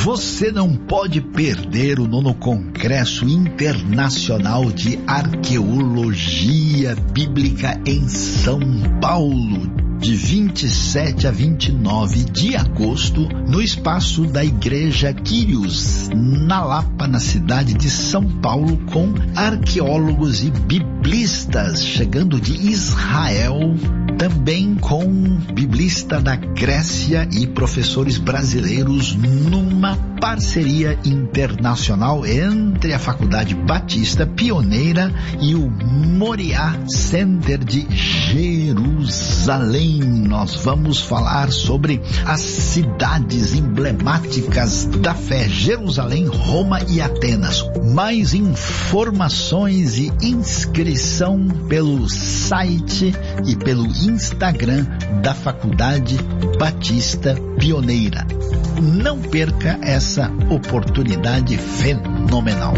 Você não pode perder o 9º Congresso Internacional de Arqueologia Bíblica em São Paulo, de 27 a 29 de agosto, no espaço da Igreja Quírios, na Lapa, na cidade de São Paulo, com arqueólogos e biblistas chegando de Israel, também com biblista da Grécia e professores brasileiros, numa parceria internacional entre a Faculdade Batista Pioneira e o Moriá Center de Jerusalém. Nós vamos falar sobre as cidades emblemáticas da fé: Jerusalém, Roma e Atenas. Mais informações e inscrição pelo site e pelo Instagram da Faculdade Batista Pioneira. Não perca essa oportunidade fenomenal.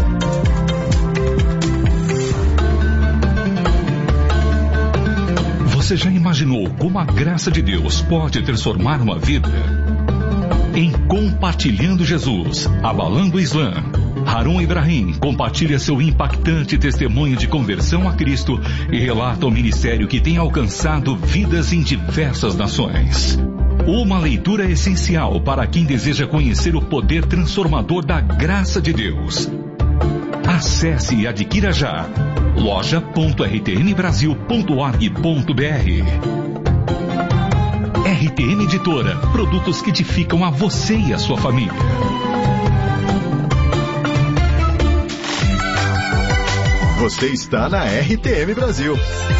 Você já imaginou como a graça de Deus pode transformar uma vida? Em Compartilhando Jesus, Abalando o Islã, Harun Ibrahim compartilha seu impactante testemunho de conversão a Cristo e relata o ministério que tem alcançado vidas em diversas nações. Uma leitura essencial para quem deseja conhecer o poder transformador da graça de Deus. Acesse e adquira já loja.rtmbrasil.org.br. RTM Editora, produtos que edificam a você e a sua família. Você está na RTM Brasil.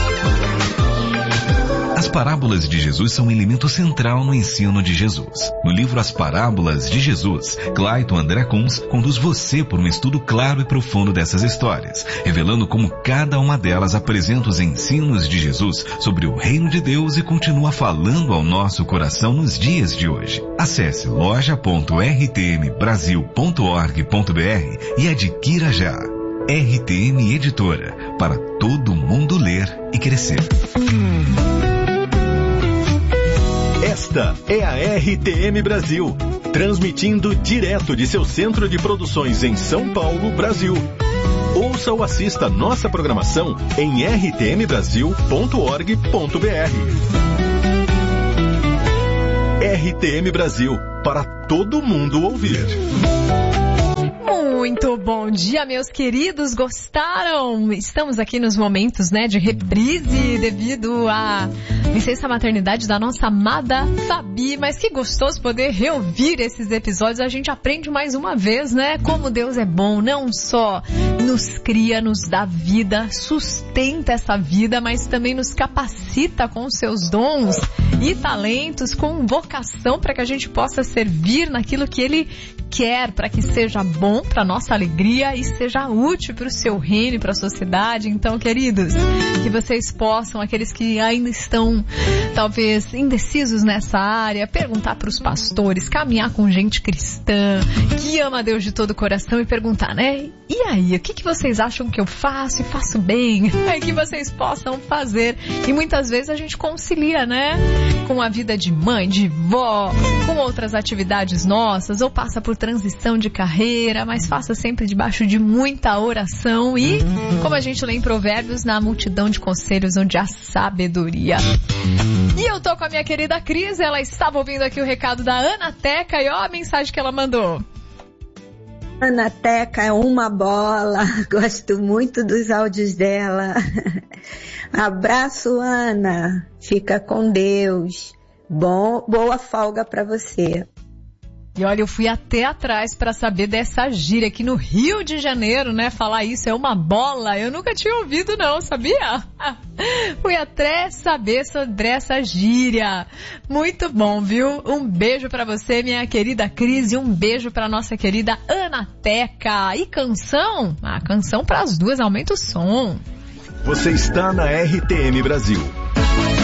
As parábolas de Jesus são um elemento central no ensino de Jesus. No livro As Parábolas de Jesus, Clayton André Kunz conduz você por um estudo claro e profundo dessas histórias, revelando como cada uma delas apresenta os ensinos de Jesus sobre o reino de Deus e continua falando ao nosso coração nos dias de hoje. Acesse loja.rtmbrasil.org.br e adquira já. RTM Editora, para todo mundo ler e crescer. Esta é a RTM Brasil, transmitindo direto de seu centro de produções em São Paulo, Brasil. Ouça ou assista nossa programação em rtmbrasil.org.br. RTM Brasil, para todo mundo ouvir. Muito bom dia, meus queridos, gostaram? Estamos aqui nos momentos, de reprise devido à licença maternidade da nossa amada Fabi, mas que gostoso poder reouvir esses episódios. A gente aprende mais uma vez, como Deus é bom, não só nos cria, nos dá vida, sustenta essa vida, mas também nos capacita com seus dons e talentos, com vocação para que a gente possa servir naquilo que Ele quer, para que seja bom para nossa alegria e seja útil para o seu reino e para a sociedade. Então, queridos, que vocês possam, aqueles que ainda estão talvez indecisos nessa área, perguntar para os pastores, caminhar com gente cristã, que ama a Deus de todo o coração e perguntar, e aí, o que vocês acham que eu faço e faço bem? Que vocês possam fazer. E muitas vezes a gente concilia, com a vida de mãe, de vó, com outras atividades nossas, ou passa por transição de carreira, mas faça sempre debaixo de muita oração e, como a gente lê em Provérbios, na multidão de conselhos onde há sabedoria. E eu tô com a minha querida Cris, ela estava ouvindo aqui o recado da Ana Teca e ó a mensagem que ela mandou. Ana Teca é uma bola, gosto muito dos áudios dela. Abraço, Ana, fica com Deus, boa folga pra você. E olha, eu fui até atrás para saber dessa gíria aqui no Rio de Janeiro, falar isso é uma bola, eu nunca tinha ouvido não, sabia? Fui até saber sobre essa gíria. Muito bom, viu? Um beijo para você, minha querida Cris, e um beijo para nossa querida Ana Teca. E canção? Canção para as duas, aumenta o som. Você está na RTM Brasil,